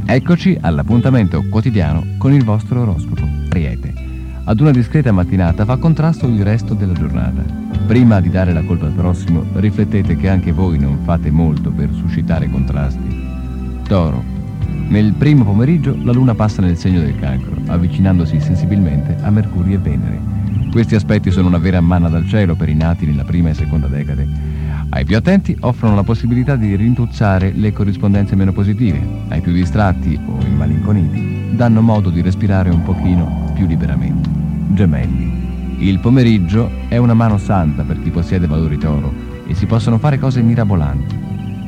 Eccoci all'appuntamento quotidiano con il vostro oroscopo. Ariete. Ad una discreta mattinata fa contrasto il resto della giornata. Prima di dare la colpa al prossimo, riflettete che anche voi non fate molto per suscitare contrasti. Toro. Nel primo pomeriggio la luna passa nel segno del Cancro, avvicinandosi sensibilmente a Mercurio e Venere. Questi aspetti sono una vera manna dal cielo per i nati nella prima e seconda decade. Ai più attenti offrono la possibilità di rintuzzare le corrispondenze meno positive. Ai più distratti o immalinconiti danno modo di respirare un pochino più liberamente. Gemelli. Il pomeriggio è una mano santa per chi possiede valori Toro e si possono fare cose mirabolanti.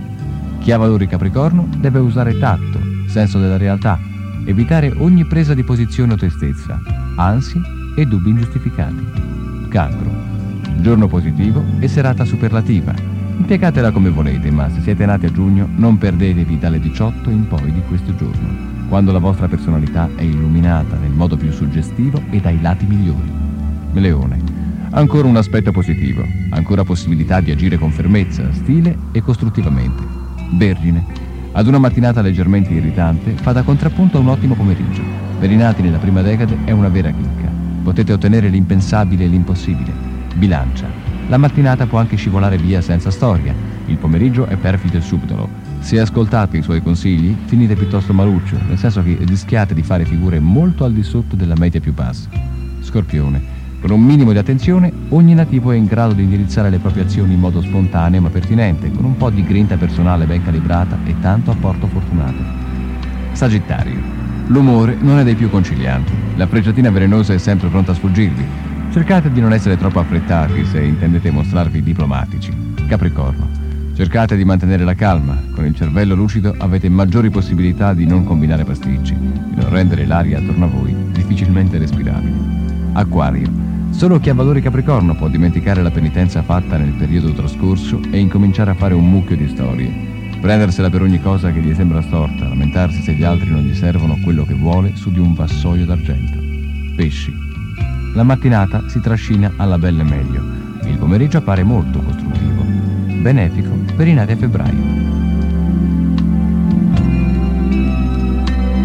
Chi ha valori Capricorno deve usare tatto, senso della realtà, evitare ogni presa di posizione o tristezza, ansie e dubbi ingiustificati. Cancro. Giorno positivo e serata superlativa. Impiegатela come volete, ma se siete nati a giugno non perdetevi dalle 18 in poi di questo giorno, quando la vostra personalità è illuminata nel modo più suggestivo e dai lati migliori. Leone. Ancora un aspetto positivo, ancora possibilità di agire con fermezza, stile e costruttivamente. Vergine. Ad una mattinata leggermente irritante fa da contrappunto a un ottimo pomeriggio. Per i nati nella prima decade è una vera chicca. Potete ottenere l'impensabile e l'impossibile. Bilancia. La mattinata può anche scivolare via senza storia. Il pomeriggio è perfido e subdolo. Se ascoltate i suoi consigli, finite piuttosto maluccio, nel senso che rischiate di fare figure molto al di sotto della media più bassa. Scorpione. Con un minimo di attenzione, ogni nativo è in grado di indirizzare le proprie azioni in modo spontaneo ma pertinente, con un po' di grinta personale ben calibrata e tanto apporto fortunato. Sagittario. L'umore non è dei più concilianti. La frecciatina velenosa è sempre pronta a sfuggirvi. Cercate di non essere troppo affrettati se intendete mostrarvi diplomatici. Capricorno. Cercate di mantenere la calma. Con il cervello lucido avete maggiori possibilità di non combinare pasticci, di non rendere l'aria attorno a voi difficilmente respirabile. Acquario. Solo chi ha valori Capricorno può dimenticare la penitenza fatta nel periodo trascorso e incominciare a fare un mucchio di storie. Prendersela per ogni cosa che gli sembra storta, lamentarsi se gli altri non gli servono quello che vuole su di un vassoio d'argento. Pesci. La mattinata si trascina alla belle meglio. Il pomeriggio appare molto costruttivo. Benefico per i nati a febbraio.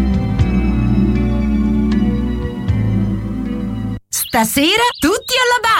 Stasera tutti alla